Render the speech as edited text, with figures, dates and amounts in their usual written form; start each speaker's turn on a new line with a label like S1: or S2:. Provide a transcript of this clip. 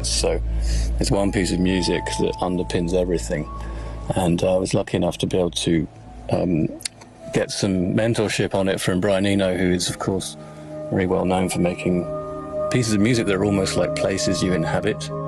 S1: sense. So it's one piece of music that underpins everything. And I was lucky enough to be able to get some mentorship on it from Brian Eno, who is, of course, very well known for making pieces of music that are almost like places you inhabit.